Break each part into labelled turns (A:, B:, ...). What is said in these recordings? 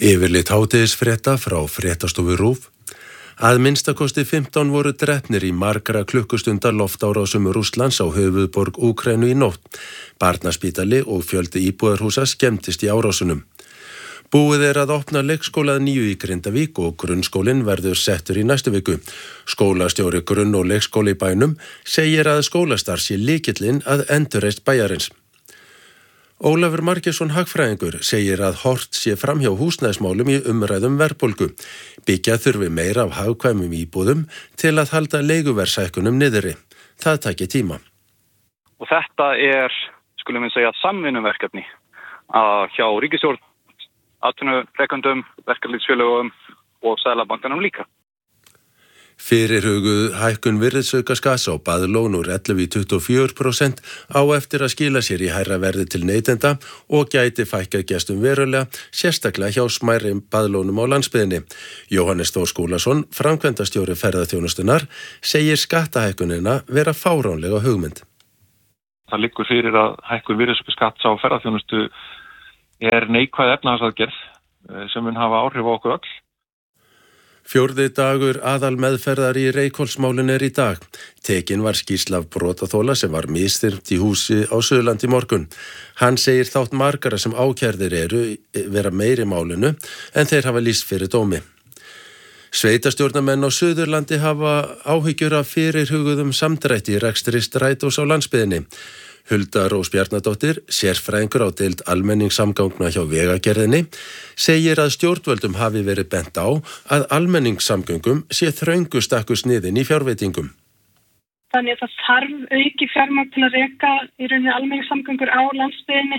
A: Yfirlit hádegisfrétta frá fréttastofu RÚV. Að minnstakosti 15 voru drepnir í margra klukkustundar loftárásum Rússlands á höfuðborg Úkraínu í nótt. Barnaspítali og fjöldi íbúðarhúsa skemmtist í árásunum. Búið að opna leikskóla að nýju í Grindavík og grunnskólinn verður settur í næstu viku. Skólastjóri grunn- og leikskóla í bænum segir að skólastarf sé lykillinn að endurreisn bæjarins. Ólafur Margeirsson hagfræðingur segir að horft sé framhjá húsnæðismálum í umræðum verðbólgu. Byggja þurfi meira af hagkvæmum íbúðum til að halda leiguverðshækkunum niðri. Það taki tíma.
B: Og þetta skulum við segja, samvinnuverkefni hjá ríkisstjórn, atvinnurekendum, verkalýðsfélögum og Seðlabankanum líka.
A: Fyrirhuguð hækkun virðisaukaskatts á baðlón úr 11 í 24% á eftir að skila sér í hærra verði til neytenda og gæti fækkað gestum verulega, sérstaklega hjá smærri baðlónum á landsbyggðinni. Jóhannes Þór Skúlason, framkvæmdastjóri ferðaþjónustunnar, segir skattahækkunina vera fáránlega hugmynd.
C: Það liggur fyrir að hækkun virðisaukaskatts á ferðaþjónustu neikvæð efnahagsaðgerð sem mun hafa áhrif á okkur öll.
A: Fjórði dagur aðalmeðferðar í Reykholtsmálinu í dag. Tekin var skýrsla af brotaþola sem var misþyrmt í húsi á Suðurlandi í morgun. Hann segir þátt margara sem ákærðir vera meiri málinu en þeir hafa lýst fyrir dómi. Sveitarstjórnarmenn á Suðurlandi hafa áhyggjur af fyrirhuguðum samdrætti í rekstri strætós á landsbyggðinni. Hulda Rós Bjarnadóttir, sérfræðingur á deild almenningssamgangna hjá Vegagerðinni, segir að stjórnvöldum hafi verið bent á að almenningssamgöngum sé þröngu stakku sniðin í fjárveitingum.
D: Þannig að það þarf auki fjármagn til að reka í rauninni almenningssamgöngur á landsbyggðinni.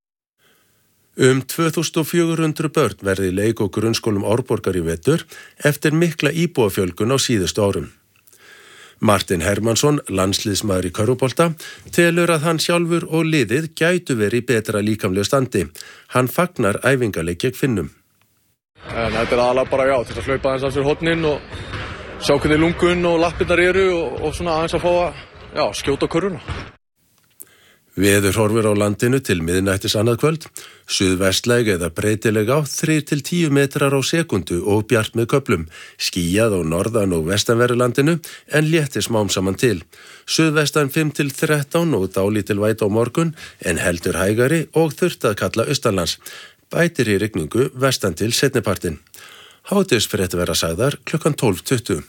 A: 2400 börn verði í leik- og grunnskólum Árborgar í vetur eftir mikla íbúafjölgun á síðustu árum. Martin Hermannsson, landsliðsmaður í körfubolta, telur að hann sjálfur og liðið gætu verið í betra líkamlegu standi. Hann fagnar æfingaleik gegn Finnum.
E: Þetta aðalega bara til að hlaupa aðeins af sér hornin og sjá hvernig lungun og lappirnar eru og svona aðeins að fá að skjóta körfuna.
A: Veður horfir á landinu til miðnættis annað kvöld. Suðvestlæg eða breytileg átt 3-10 metrar á sekundu og bjart með köflum. Skýjað á norðan- og vestanverðu landinu en léttir smám saman til. Suðvestan 5-13 og dálítil væta á morgun en heldur hægari og þurft að kalla austanlands. Bætir í rigningu vestan til seinnipartinn. Hádegisfréttir verða sagðar klukkan 12:20.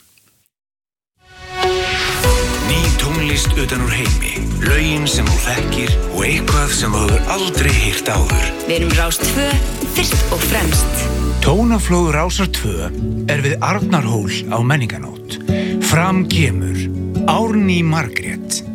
F: Ný tónlist utan úr heimi. Lögin sem þú þekkir og eitthvað sem þú hefur aldrei heyrt áður.
G: Við erum Rás 2, fyrst og fremst.
F: Tónaflóð Rásar 2 við Arnarhól á Menningarnótt. Fram kemur Árný Margrét.